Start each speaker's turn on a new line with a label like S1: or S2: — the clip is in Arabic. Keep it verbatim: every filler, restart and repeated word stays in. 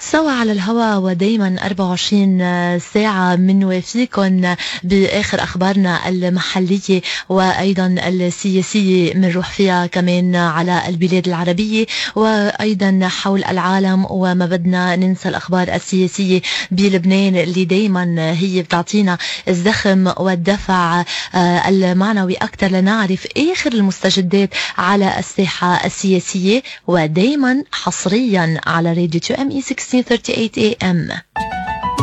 S1: سوا على الهواء ودايما أربعة وعشرين ساعة منوافيكم بآخر أخبارنا المحلية وأيضا السياسية، منروح فيها كمان على البلاد العربية وأيضا حول العالم، وما بدنا ننسى الأخبار السياسية بلبنان اللي دايما هي بتعطينا الزخم والدفع المعنوي أكثر لنعرف آخر المستجدات على الساحة السياسية، ودايما حصريا على راديو تو ام اي ستة ثلاثين ثمانين اي ام.